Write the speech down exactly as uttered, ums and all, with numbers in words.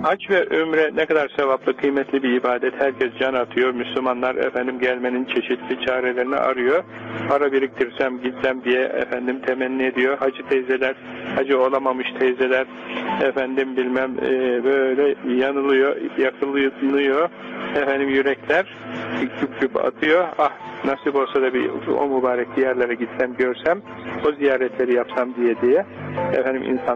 hac ve ümre ne kadar sevaplı, kıymetli bir ibadet. Herkes can atıyor. Müslümanlar efendim gelmenin çeşitli çarelerini arıyor. Para biriktirsem gitsem diye efendim temenni ediyor. Hacı teyzeler, hacı olamamış teyzeler efendim bilmem e, böyle yanılıyor, yakılıyor. Efendim yürekler küp küp atıyor. Ah nasip olsa da bir o mübarek yerlere gitsem görsem, o ziyaretleri yapsam diye diye efendim insan